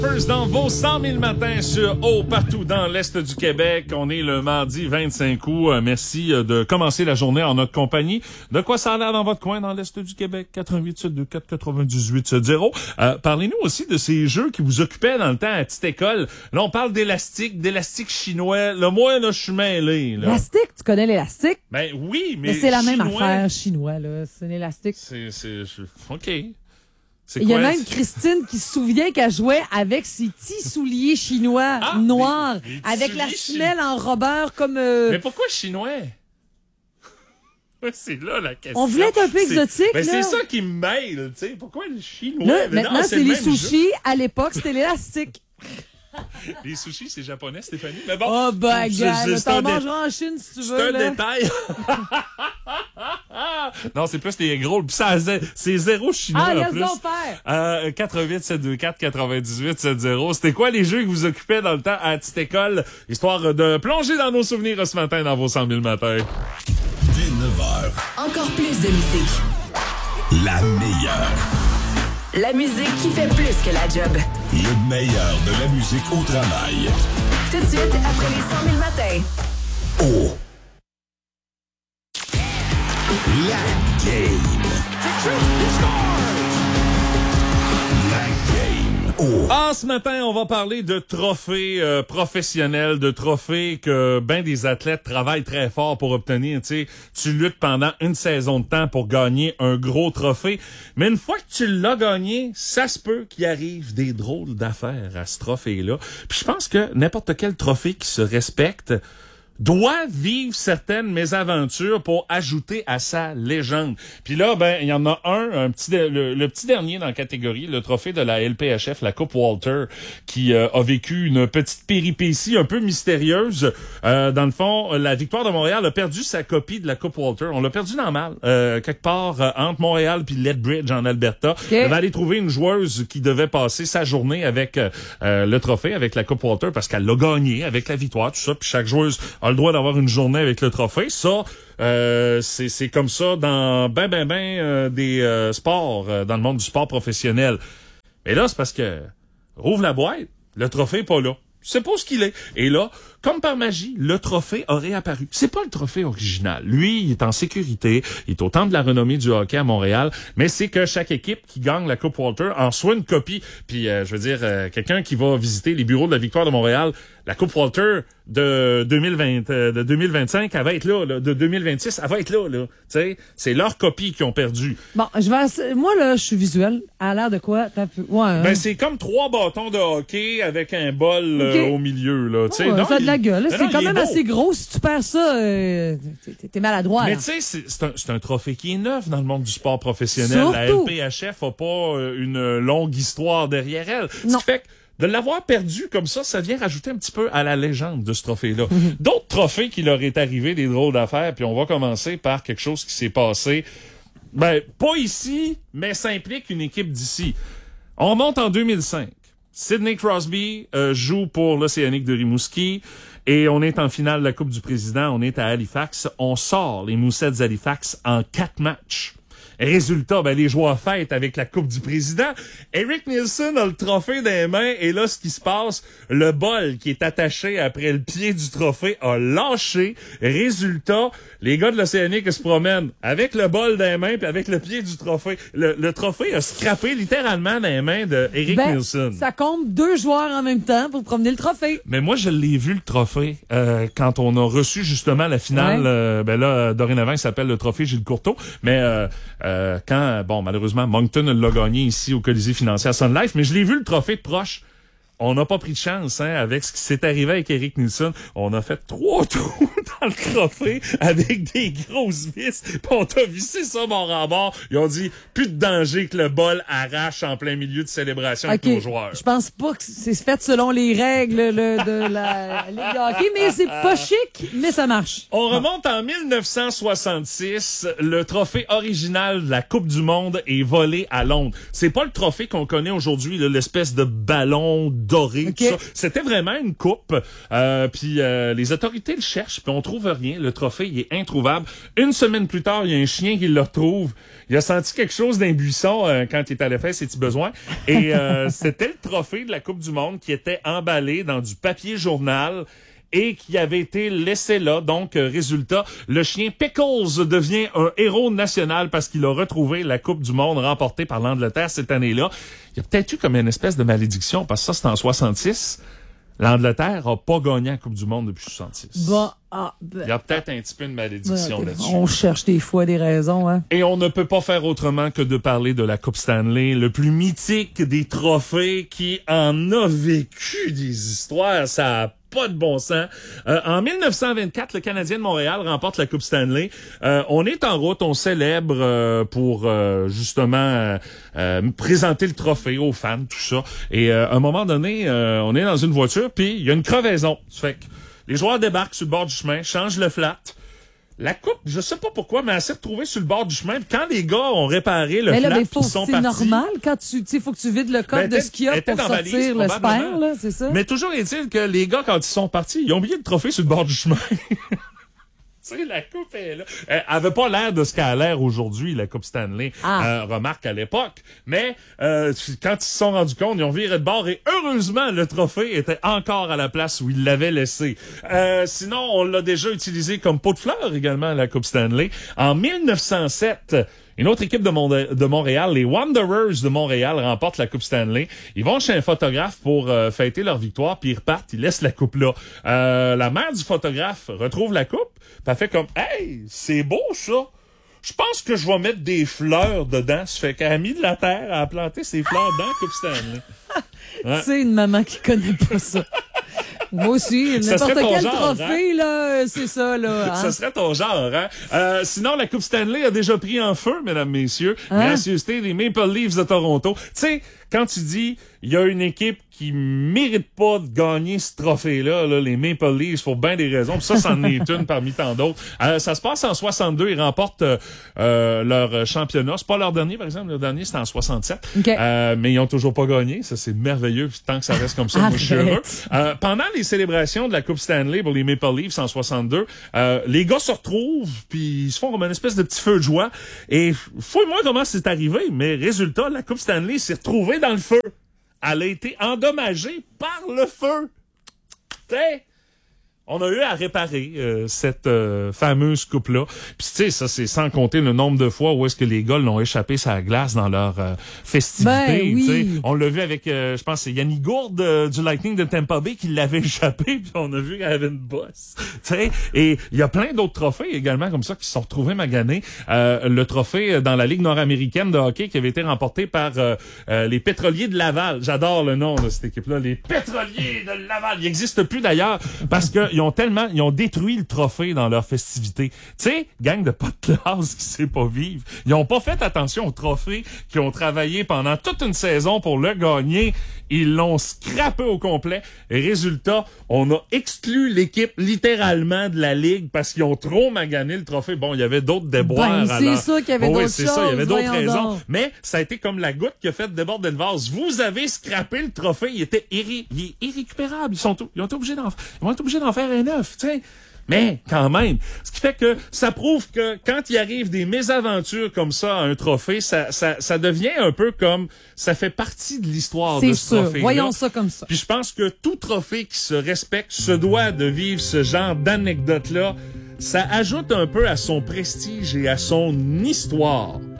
Dans vos 100 000 matins sur partout dans l'Est du Québec. On est le mardi 25 août. Merci de commencer la journée en notre compagnie. De quoi ça a l'air dans votre coin dans l'Est du Québec? 88-724-9870. Parlez-nous aussi de ces jeux qui vous occupaient dans le temps à la petite école. Là, on parle d'élastique chinois. Là, moi, là, je suis mêlé. L'élastique? Tu connais l'élastique? Ben oui, mais c'est la même chinois, affaire chinois, là. C'est un élastique. OK. Il y a même Christine qui se souvient qu'elle jouait avec ses petits souliers chinois noirs, avec la semelle en rubber comme... Mais pourquoi chinois? C'est là la question. On voulait être un peu exotique, là. C'est ça qui me mêle, tu sais. Pourquoi les chinois? Là, maintenant, c'est les sushis. À l'époque, c'était l'élastique. Les sushis, c'est japonais, Stéphanie. Mais bon. Oh, bah, gars, t'en mangeras en Chine si tu veux. C'est un détail. Non, c'est plus les gros. Puis ça, c'est zéro chinois, en plus. Ah, laisse donc faire. 88-724-9870. C'était quoi les jeux que vous occupaient dans le temps à la petite école? Histoire de plonger dans nos souvenirs ce matin dans vos 100 000 matins. Dès 9h. Encore plus de musique. La meilleure. La musique qui fait plus que la job. Le meilleur de la musique au travail. Tout de suite, après les 100 000 matins. Oh. La game. La game. Oh. Ce matin, on va parler de trophées professionnels, de trophées que ben des athlètes travaillent très fort pour obtenir. Tu sais, tu luttes pendant une saison de temps pour gagner un gros trophée, mais une fois que tu l'as gagné, ça se peut qu'il arrive des drôles d'affaires à ce trophée-là. Puis je pense que n'importe quel trophée qui se respecte doit vivre certaines mésaventures pour ajouter à sa légende. Puis là, ben, il y en a le petit dernier dans la catégorie, le trophée de la LPHF, la Coupe Walter, qui a vécu une petite péripétie un peu mystérieuse. Dans le fond, la Victoire de Montréal a perdu sa copie de la Coupe Walter. On l'a perdu dans le mal, quelque part entre Montréal puis Lethbridge en Alberta. Okay. On va aller trouver une joueuse qui devait passer sa journée avec le trophée, avec la Coupe Walter, parce qu'elle l'a gagné avec la victoire, tout ça. Puis chaque joueuse a le droit d'avoir une journée avec le trophée. Ça, c'est comme ça dans des sports, dans le monde du sport professionnel. Mais là, c'est parce que rouvre la boîte, le trophée est pas là. C'est pas ce qu'il est. Et là, comme par magie, le trophée a réapparu. C'est pas le trophée original. Lui, il est en sécurité. Il est au temps de la renommée du hockey à Montréal. Mais c'est que chaque équipe qui gagne la Coupe Walter en soit une copie. Puis, je veux dire, quelqu'un qui va visiter les bureaux de la Victoire de Montréal, la Coupe Walter de 2025, elle va être là, de 2026, elle va être là. Tu sais, c'est leur copie qu'ils ont perdu. Bon, moi, là, je suis visuel. À l'air de quoi? Ben, c'est comme 3 bâtons de hockey avec un bol au milieu, là. Tu sais, ça a de la gueule. Non, C'est quand il est même beau. assez gros. Si tu perds ça, t'es maladroit. Mais là. tu sais, c'est un trophée qui est neuf dans le monde du sport professionnel. Surtout. La LPHF a pas une longue histoire derrière elle. Non. Ce qui fait que de l'avoir perdu comme ça vient rajouter un petit peu à la légende de ce trophée-là. D'autres trophées qui leur est arrivé, des drôles d'affaires, puis on va commencer par quelque chose qui s'est passé, ben, pas ici, mais ça implique une équipe d'ici. On remonte en 2005. Sidney Crosby joue pour l'Océanique de Rimouski et on est en finale de la Coupe du Président. On est à Halifax. On sort les Moussettes d'Halifax en 4 matchs. Résultat, ben, les joueurs fêtent avec la Coupe du Président. Eric Nielsen a le trophée dans les mains et là, ce qui se passe, le bol qui est attaché après le pied du trophée a lâché. Résultat, les gars de l'Océanique se promènent avec le bol dans les mains puis avec le pied du trophée. Le trophée a scrappé littéralement dans les mains de Eric Nielsen. Ça compte 2 joueurs en même temps pour promener le trophée. Mais moi, je l'ai vu, le trophée, quand on a reçu justement la finale. Ouais. Ben là, dorénavant, il s'appelle le trophée Gilles Courteau. Mais quand, bon, malheureusement, Moncton l'a gagné ici au Colisée financier à Sun Life, mais je l'ai vu le trophée de proche. On n'a pas pris de chance, hein, avec ce qui s'est arrivé avec Eric Nielsen. On a fait 3 tours dans le trophée avec des grosses vis. Puis on t'a vissé ça, mon rembord. Ils ont dit, plus de danger que le bol arrache en plein milieu de célébration avec nos joueurs. Je pense pas que c'est fait selon les règles de la Ligue de hockey, mais c'est pas chic, mais ça marche. On remonte en 1966. Le trophée original de la Coupe du Monde est volé à Londres. C'est pas le trophée qu'on connaît aujourd'hui, là, l'espèce de ballon dorée, OK. tout ça. C'était vraiment une coupe. Puis les autorités le cherchent, puis on trouve rien. Le trophée, il est introuvable. Une semaine plus tard, il y a un chien qui le retrouve. Il a senti quelque chose d'un buisson quand il est allé faire ses petits besoins. Et c'était le trophée de la Coupe du Monde qui était emballé dans du papier journal et qui avait été laissé là. Donc, résultat, le chien Pickles devient un héros national parce qu'il a retrouvé la Coupe du Monde remportée par l'Angleterre cette année-là. Il y a peut-être eu comme une espèce de malédiction parce que ça, c'était en 66. L'Angleterre a pas gagné la Coupe du Monde depuis 66. Il y a peut-être un petit peu une malédiction là-dessus. On cherche des fois des raisons, hein. Et on ne peut pas faire autrement que de parler de la Coupe Stanley, le plus mythique des trophées qui en a vécu des histoires. Ça a pas de bon sens. En 1924, le Canadien de Montréal remporte la Coupe Stanley. On est en route, on célèbre pour justement présenter le trophée aux fans, tout ça. Et à un moment donné, on est dans une voiture, puis il y a une crevaison. Ça fait que les joueurs débarquent sur le bord du chemin, changent le flat. La coupe, je sais pas pourquoi, mais elle s'est retrouvée sur le bord du chemin. Puis quand les gars ont réparé le flat, ils sont partis. C'est normal quand faut que tu vides le coffre de ce qu'il y a pour sortir le spare, là, c'est ça? Mais toujours est-il que les gars, quand ils sont partis, ils ont oublié le trophée sur le bord du chemin. Tu sais, la coupe est là. Elle avait pas l'air de ce qu'elle a l'air aujourd'hui, la Coupe Stanley. Remarque à l'époque. Mais quand ils se sont rendus compte, ils ont viré de bord et heureusement, le trophée était encore à la place où ils l'avaient laissé. Sinon, on l'a déjà utilisé comme pot de fleurs également, la Coupe Stanley. En 1907, une autre équipe de Montréal, les Wanderers de Montréal, remportent la Coupe Stanley. Ils vont chez un photographe pour fêter leur victoire, puis ils repartent, ils laissent la coupe là. La mère du photographe retrouve la coupe, puis elle fait comme « Hey, c'est beau ça! Je pense que je vais mettre des fleurs dedans. » Ça fait qu'elle a mis de la terre, elle a planté ses fleurs dans la Coupe Stanley. Ouais. C'est une maman qui connaît pas ça. Moi aussi, n'importe quel trophée, là, c'est ça, là. Hein? Ça serait ton genre, hein? Sinon, la Coupe Stanley a déjà pris en feu, mesdames, messieurs. Gracieuseté des Maple Leafs de Toronto. Tu sais, quand tu dis, il y a une équipe qui mérite pas de gagner ce trophée-là, là, les Maple Leafs, pour bien des raisons. Puis ça, c'en est une parmi tant d'autres. Ça se passe en 62. Ils remportent leur championnat. C'est pas leur dernier, par exemple. Leur dernier, c'était en 67. Okay. Mais ils ont toujours pas gagné. Ça, c'est merveilleux. Tant que ça reste comme ça, moi, je suis heureux. Pendant les célébrations de la Coupe Stanley pour les Maple Leafs en 62, les gars se retrouvent, puis ils se font comme une espèce de petit feu de joie. Et fouille-moi comment c'est arrivé, mais résultat, la Coupe Stanley s'est retrouvée dans le feu. Elle a été endommagée par le feu. T'sais, on a eu à réparer cette fameuse coupe-là. Puis tu sais, ça, c'est sans compter le nombre de fois où est-ce que les gars l'ont échappé sur la glace dans leur festivité. Oui. On l'a vu avec, je pense, c'est Yannick Gourde du Lightning de Tampa Bay qui l'avait échappé, puis on a vu qu'elle avait une bosse. T'sais, et il y a plein d'autres trophées également comme ça qui se sont retrouvés maganés. Le trophée dans la Ligue nord-américaine de hockey qui avait été remporté par les Pétroliers de Laval. J'adore le nom de cette équipe-là, les Pétroliers de Laval. Il n'existe plus d'ailleurs parce que ils ont détruit le trophée dans leur festivité. Tu sais, gang de pas de classe qui sait pas vivre. Ils ont pas fait attention au trophée, qui ont travaillé pendant toute une saison pour le gagner. Ils l'ont scrappé au complet. Et résultat, on a exclu l'équipe littéralement de la Ligue parce qu'ils ont trop magané le trophée. Bon, il y avait d'autres déboires. C'est ça qu'il y avait d'autres choses. C'est ça, il y avait d'autres raisons. Donc. Mais ça a été comme la goutte qui a fait déborder le vase. Vous avez scrappé le trophée. Il était irrécupérable. Ils vont être obligés d'en faire un neuf, tu sais. Mais quand même, ce qui fait que ça prouve que quand il arrive des mésaventures comme ça à un trophée, ça devient un peu comme ça fait partie de l'histoire de ce trophée. Voyons ça comme ça. Puis je pense que tout trophée qui se respecte se doit de vivre ce genre d'anecdote-là. Ça ajoute un peu à son prestige et à son histoire.